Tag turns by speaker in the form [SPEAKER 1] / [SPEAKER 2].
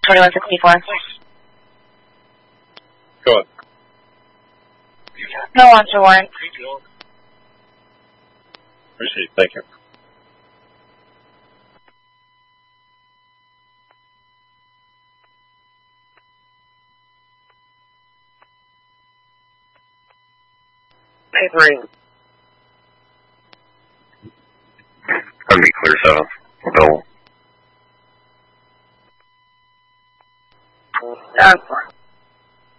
[SPEAKER 1] 2164.
[SPEAKER 2] Go ahead.
[SPEAKER 1] No launcher warrant.
[SPEAKER 2] Appreciate it. Thank you.
[SPEAKER 3] Papering.
[SPEAKER 4] Gonna be clear 7. Bill.